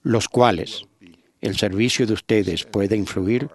los cuales el servicio de ustedes puede influir,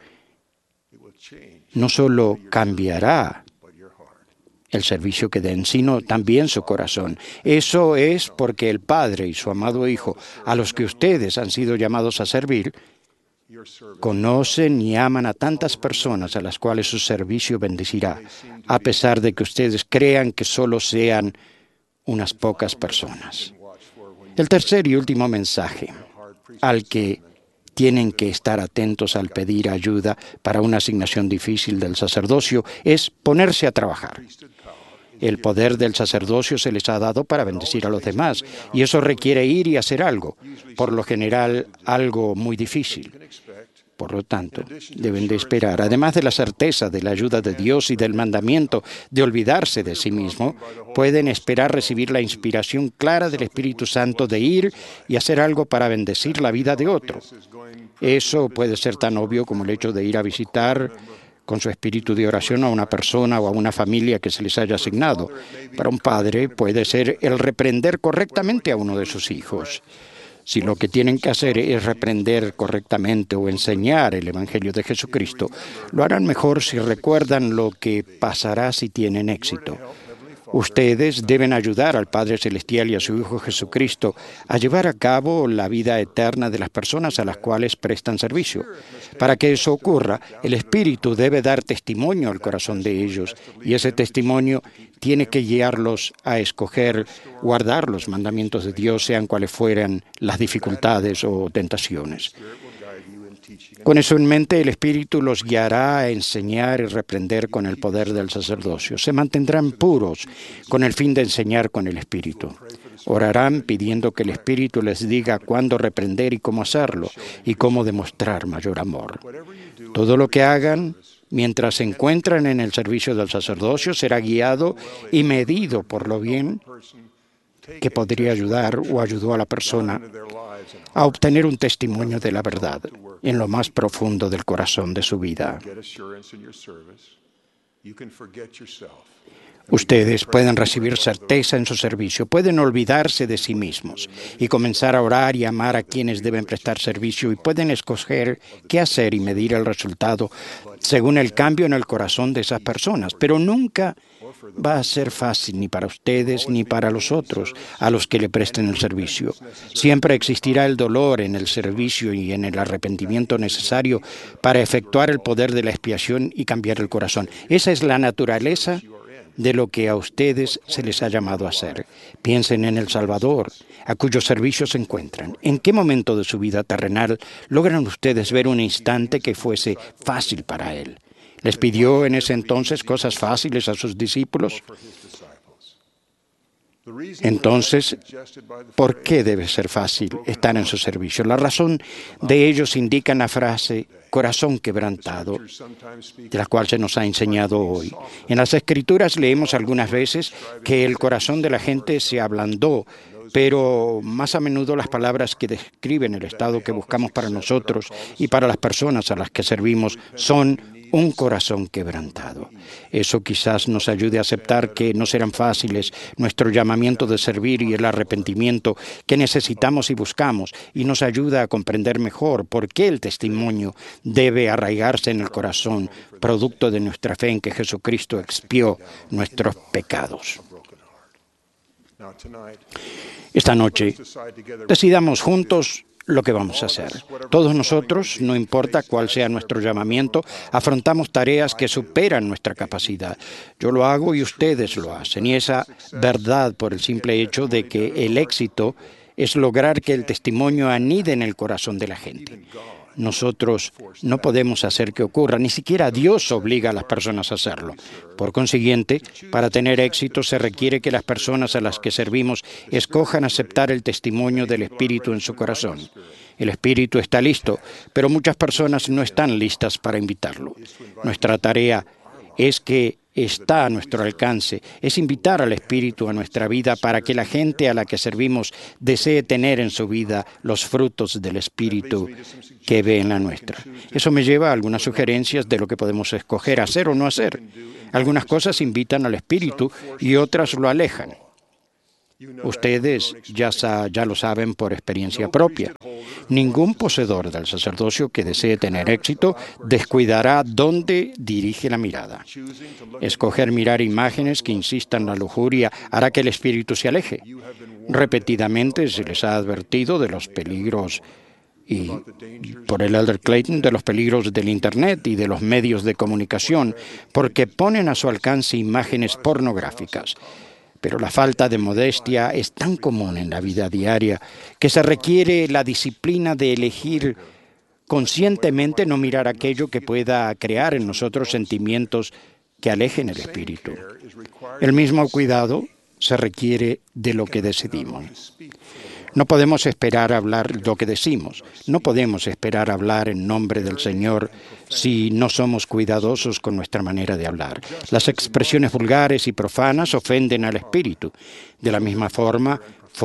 no solo cambiará el servicio que den, sino también su corazón. Eso es porque el Padre y su amado Hijo, a los que ustedes han sido llamados a servir, conocen y aman a tantas personas a las cuales su servicio bendecirá, a pesar de que ustedes crean que solo sean unas pocas personas. El tercer y último mensaje al que tienen que estar atentos al pedir ayuda para una asignación difícil del sacerdocio es ponerse a trabajar. El poder del sacerdocio se les ha dado para bendecir a los demás, y eso requiere ir y hacer algo, por lo general algo muy difícil. Por lo tanto, deben de esperar, además de la certeza de la ayuda de Dios y del mandamiento de olvidarse de sí mismo, pueden esperar recibir la inspiración clara del Espíritu Santo de ir y hacer algo para bendecir la vida de otro. Eso puede ser tan obvio como el hecho de ir a visitar con su espíritu de oración a una persona o a una familia que se les haya asignado. Para un padre puede ser el reprender correctamente a uno de sus hijos. Si lo que tienen que hacer es reprender correctamente o enseñar el Evangelio de Jesucristo, lo harán mejor si recuerdan lo que pasará si tienen éxito. Ustedes deben ayudar al Padre Celestial y a su Hijo Jesucristo a llevar a cabo la vida eterna de las personas a las cuales prestan servicio. Para que eso ocurra, el Espíritu debe dar testimonio al corazón de ellos, y ese testimonio tiene que guiarlos a escoger guardar los mandamientos de Dios, sean cuales fueran las dificultades o tentaciones. Con eso en mente, el Espíritu los guiará a enseñar y reprender con el poder del sacerdocio. Se mantendrán puros con el fin de enseñar con el Espíritu. Orarán pidiendo que el Espíritu les diga cuándo reprender y cómo hacerlo, y cómo demostrar mayor amor. Todo lo que hagan mientras se encuentran en el servicio del sacerdocio será guiado y medido por lo bien que podría ayudar o ayudó a la persona a obtener un testimonio de la verdad en lo más profundo del corazón de su vida. Ustedes pueden recibir certeza en su servicio, pueden olvidarse de sí mismos y comenzar a orar y amar a quienes deben prestar servicio, y pueden escoger qué hacer y medir el resultado según el cambio en el corazón de esas personas, pero nunca va a ser fácil ni para ustedes ni para los otros a los que le presten el servicio. Siempre existirá el dolor en el servicio y en el arrepentimiento necesario para efectuar el poder de la expiación y cambiar el corazón. Esa es la naturaleza de lo que a ustedes se les ha llamado a hacer. Piensen en el Salvador, a cuyo servicio se encuentran. ¿En qué momento de su vida terrenal logran ustedes ver un instante que fuese fácil para Él? ¿Les pidió en ese entonces cosas fáciles a sus discípulos? Entonces, ¿por qué debe ser fácil estar en su servicio? La razón de ellos indica en la frase corazón quebrantado, de la cual se nos ha enseñado hoy. En las Escrituras leemos algunas veces que el corazón de la gente se ablandó, pero más a menudo las palabras que describen el estado que buscamos para nosotros y para las personas a las que servimos son un corazón quebrantado. Eso quizás nos ayude a aceptar que no serán fáciles nuestro llamamiento de servir y el arrepentimiento que necesitamos y buscamos, y nos ayuda a comprender mejor por qué el testimonio debe arraigarse en el corazón, producto de nuestra fe en que Jesucristo expió nuestros pecados. Esta noche, decidamos juntos lo que vamos a hacer. Todos nosotros, no importa cuál sea nuestro llamamiento, afrontamos tareas que superan nuestra capacidad. Yo lo hago y ustedes lo hacen. Y esa verdad, por el simple hecho de que el éxito es lograr que el testimonio anide en el corazón de la gente. Nosotros no podemos hacer que ocurra, ni siquiera Dios obliga a las personas a hacerlo. Por consiguiente, para tener éxito se requiere que las personas a las que servimos escojan aceptar el testimonio del Espíritu en su corazón. El Espíritu está listo, pero muchas personas no están listas para invitarlo. Nuestra tarea es que está a nuestro alcance, es invitar al Espíritu a nuestra vida para que la gente a la que servimos desee tener en su vida los frutos del Espíritu que ve en la nuestra. Eso me lleva a algunas sugerencias de lo que podemos escoger hacer o no hacer. Algunas cosas invitan al Espíritu y otras lo alejan. Ustedes ya lo saben por experiencia propia. Ningún poseedor del sacerdocio que desee tener éxito descuidará dónde dirige la mirada. Escoger mirar imágenes que insistan en la lujuria hará que el espíritu se aleje. Repetidamente se les ha advertido de los peligros y por el Elder Clayton de los peligros del Internet y de los medios de comunicación, porque ponen a su alcance imágenes pornográficas. Pero la falta de modestia es tan común en la vida diaria que se requiere la disciplina de elegir conscientemente no mirar aquello que pueda crear en nosotros sentimientos que alejen el espíritu. El mismo cuidado se requiere de lo que decidimos. No podemos esperar hablar lo que decimos. No podemos esperar hablar en nombre del Señor si no somos cuidadosos con nuestra manera de hablar. Las expresiones vulgares y profanas ofenden al espíritu. De la misma forma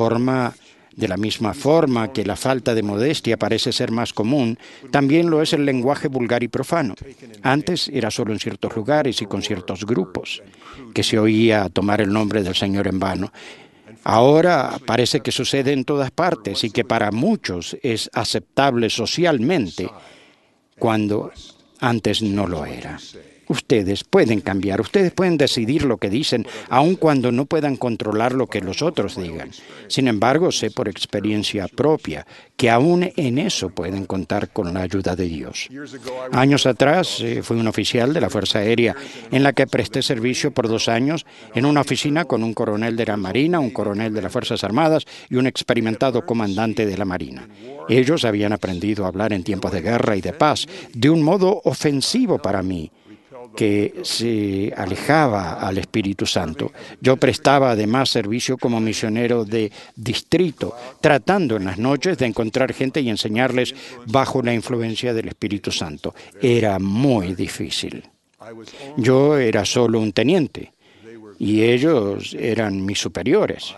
que la falta de modestia parece ser más común, también lo es el lenguaje vulgar y profano. Antes era solo en ciertos lugares y con ciertos grupos que se oía tomar el nombre del Señor en vano. Ahora parece que sucede en todas partes y que para muchos es aceptable socialmente cuando antes no lo era. Ustedes pueden cambiar, ustedes pueden decidir lo que dicen, aun cuando no puedan controlar lo que los otros digan. Sin embargo, sé por experiencia propia que aún en eso pueden contar con la ayuda de Dios. Años atrás fui un oficial de la Fuerza Aérea en la que presté servicio por 2 años en una oficina con un coronel de la Marina, un coronel de las Fuerzas Armadas y un experimentado comandante de la Marina. Ellos habían aprendido a hablar en tiempos de guerra y de paz de un modo ofensivo para mí, que se alejaba al Espíritu Santo. Yo prestaba además servicio como misionero de distrito, tratando en las noches de encontrar gente y enseñarles bajo la influencia del Espíritu Santo. Era muy difícil. Yo era solo un teniente y ellos eran mis superiores.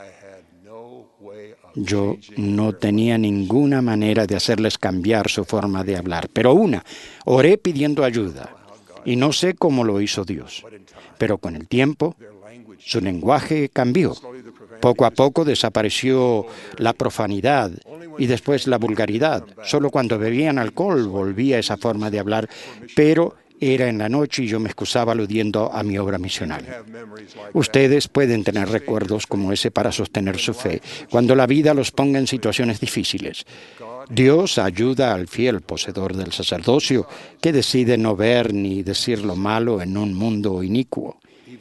Yo no tenía ninguna manera de hacerles cambiar su forma de hablar, pero oré pidiendo ayuda. Y no sé cómo lo hizo Dios, pero con el tiempo su lenguaje cambió. Poco a poco desapareció la profanidad y después la vulgaridad. Solo cuando bebían alcohol volvía esa forma de hablar, pero era en la noche y yo me excusaba aludiendo a mi obra misional. Ustedes pueden tener recuerdos como ese para sostener su fe cuando la vida los ponga en situaciones difíciles. Dios ayuda al fiel poseedor del sacerdocio que decide no ver ni decir lo malo en un mundo inicuo.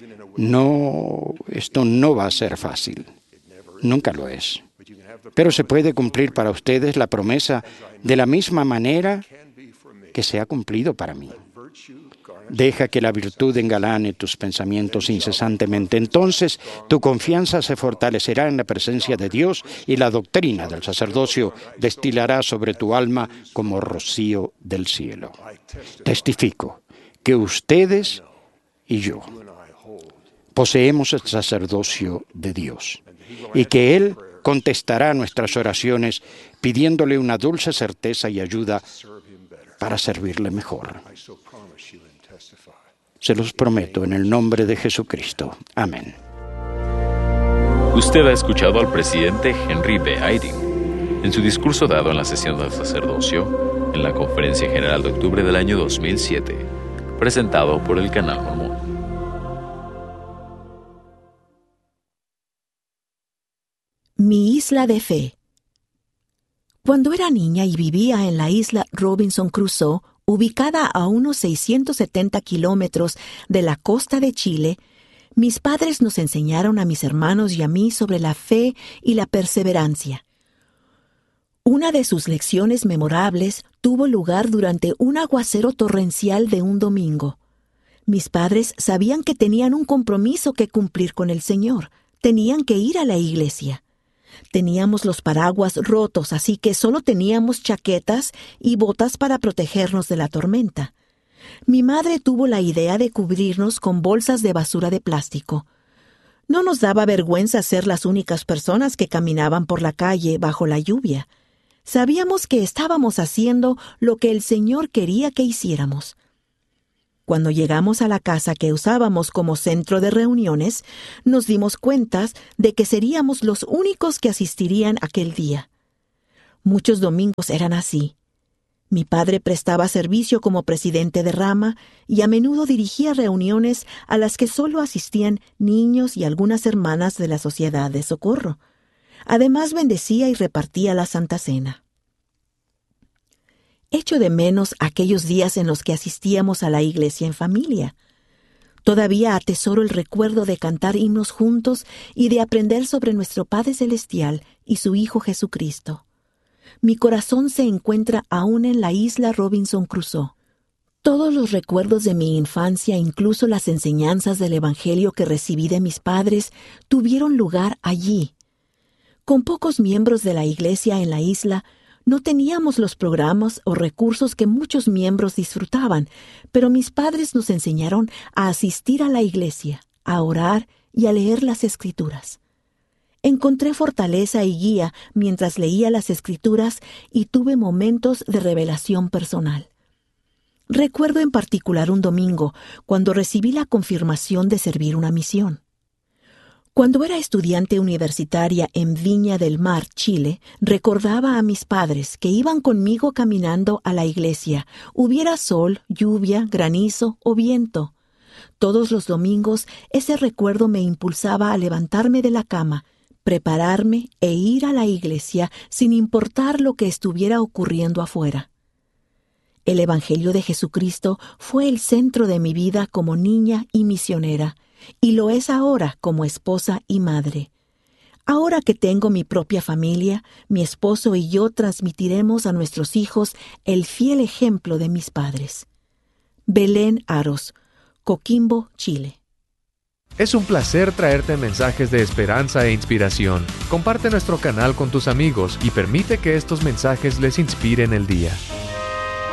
Esto no va a ser fácil. Nunca lo es. Pero se puede cumplir para ustedes la promesa de la misma manera que se ha cumplido para mí. Deja que la virtud engalane tus pensamientos incesantemente. Entonces, tu confianza se fortalecerá en la presencia de Dios y la doctrina del sacerdocio destilará sobre tu alma como rocío del cielo. Testifico que ustedes y yo poseemos el sacerdocio de Dios y que Él contestará nuestras oraciones pidiéndole una dulce certeza y ayuda para servirle mejor. Se los prometo en el nombre de Jesucristo. Amén. Usted ha escuchado al presidente Henry B. Eyring en su discurso dado en la sesión del sacerdocio en la Conferencia General de octubre del año 2007, presentado por el Canal Mormón. Mi isla de fe. Cuando era niña y vivía en la isla Robinson Crusoe, ubicada a unos 670 kilómetros de la costa de Chile, mis padres nos enseñaron a mis hermanos y a mí sobre la fe y la perseverancia. Una de sus lecciones memorables tuvo lugar durante un aguacero torrencial de un domingo. Mis padres sabían que tenían un compromiso que cumplir con el Señor. Tenían que ir a la iglesia. Teníamos los paraguas rotos, así que solo teníamos chaquetas y botas para protegernos de la tormenta. Mi madre tuvo la idea de cubrirnos con bolsas de basura de plástico. No nos daba vergüenza ser las únicas personas que caminaban por la calle bajo la lluvia. Sabíamos que estábamos haciendo lo que el Señor quería que hiciéramos. Cuando llegamos a la casa que usábamos como centro de reuniones, nos dimos cuenta de que seríamos los únicos que asistirían aquel día. Muchos domingos eran así. Mi padre prestaba servicio como presidente de rama y a menudo dirigía reuniones a las que solo asistían niños y algunas hermanas de la Sociedad de Socorro. Además, bendecía y repartía la Santa Cena. Echo de menos aquellos días en los que asistíamos a la iglesia en familia. Todavía atesoro el recuerdo de cantar himnos juntos y de aprender sobre nuestro Padre Celestial y su Hijo Jesucristo. Mi corazón se encuentra aún en la isla Robinson Crusoe. Todos los recuerdos de mi infancia, incluso las enseñanzas del Evangelio que recibí de mis padres, tuvieron lugar allí. Con pocos miembros de la iglesia en la isla, no teníamos los programas o recursos que muchos miembros disfrutaban, pero mis padres nos enseñaron a asistir a la iglesia, a orar y a leer las Escrituras. Encontré fortaleza y guía mientras leía las Escrituras y tuve momentos de revelación personal. Recuerdo en particular un domingo cuando recibí la confirmación de servir una misión. Cuando era estudiante universitaria en Viña del Mar, Chile, recordaba a mis padres que iban conmigo caminando a la iglesia, hubiera sol, lluvia, granizo o viento. Todos los domingos ese recuerdo me impulsaba a levantarme de la cama, prepararme e ir a la iglesia sin importar lo que estuviera ocurriendo afuera. El Evangelio de Jesucristo fue el centro de mi vida como niña y misionera, y lo es ahora como esposa y madre. Ahora que tengo mi propia familia, mi esposo y yo transmitiremos a nuestros hijos el fiel ejemplo de mis padres. Belén Aros, Coquimbo, Chile. Es un placer traerte mensajes de esperanza e inspiración. Comparte nuestro canal con tus amigos y permite que estos mensajes les inspiren el día.